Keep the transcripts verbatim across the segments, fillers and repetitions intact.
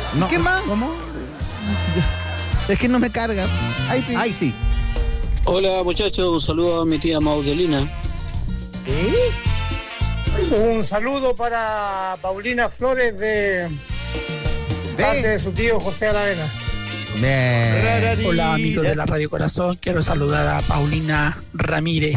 No, ¿Qué más? ¿Cómo? Es que no me carga. Ahí sí. Ahí sí. Hola muchachos, un saludo a mi tía Maudelina. ¿Eh? Un saludo para Paulina Flores de parte de su tío José Aravena. Bien. Hola amigos de la Radio Corazón, quiero saludar a Paulina Ramírez.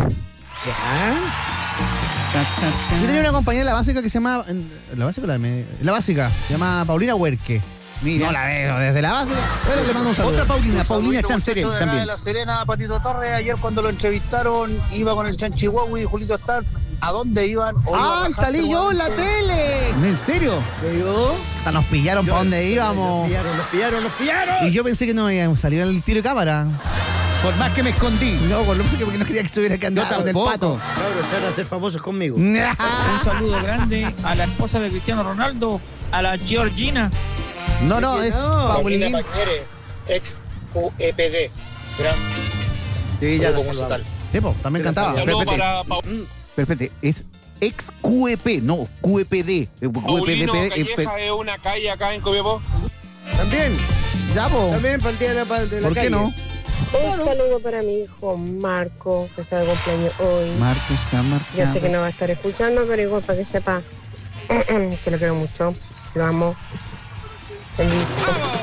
Yo tenía una compañera en la básica que se llama. ¿En la básica o la media? La básica, se llama Paulina Huerque. Mira. No la veo desde la básica, pero le mando un saludo. Otra Paulina, Un Paulina saludito, Chancerel muchachos de acá también. de La Serena, Patito Torres, ayer cuando lo entrevistaron, iba con el Chanchihuahua y Julito Star. ¿A dónde iban? O iba a ¡Ay, bajarse, salí yo en la weón. tele! ¿En serio? ¿Yo? Hasta nos pillaron para dónde íbamos. Nos pillaron, nos pillaron, nos pillaron. Y yo pensé que no iba a salir al tiro de cámara. Por más que me escondí. No, por lo menos porque no quería que estuviera que andar Yo con el tampoco. pato. Cabros, se van a hacer famosos conmigo. Un saludo grande a la esposa de Cristiano Ronaldo, a la Georgina. No, no, es No, Paulina. Pañere, ex Q E P D, gran Sí, ya grupo lo saludamos. musical. Tipo, también cantaba. Saludo Saludos para para Pero espérate, es ex Q E P, no, Q E P D. Eh, Q E P D, Paulino eh, Calleja, es una calle acá en Copiapó. También, Ya, po. también para el día de la, de la ¿Por qué calle. no? Un saludo para mi hijo Marco, que está de cumpleaños hoy. Marcos se ha marchado. Yo sé que no va a estar escuchando, pero igual para que sepa que lo quiero mucho, lo amo. Feliz.